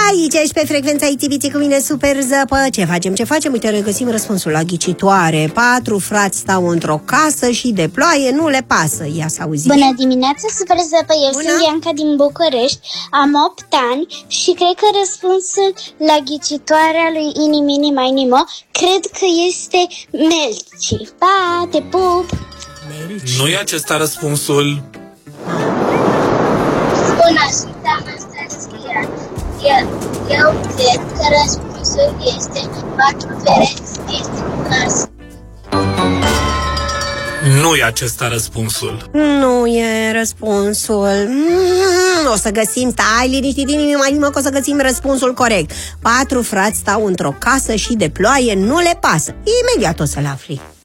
Aici ești pe frecvența ITV cu mine, Super Zăpă. Ce facem? Uite, regăsim răspunsul la ghicitoare. 4 frați stau într-o casă și de ploaie nu le pasă. Ia să auzim. Bună dimineața, Super Zăpă. Eu sunt Bianca din București. Am 8 ani și cred că răspunsul la ghicitoarea lui Ini Mini Mai Nimo cred că este Melci. Pa, te pup! Melci. Nu e acesta răspunsul. Bună, sunt Anastasia. Eu cred că răspunsul este 4 pereți dintr-o casă. Nu e acesta răspunsul. Nu e răspunsul. O să găsim, stai liniștit, că o să găsim răspunsul corect. 4 frați stau într-o casă și de ploaie nu le pasă. Imediat o să-l afli.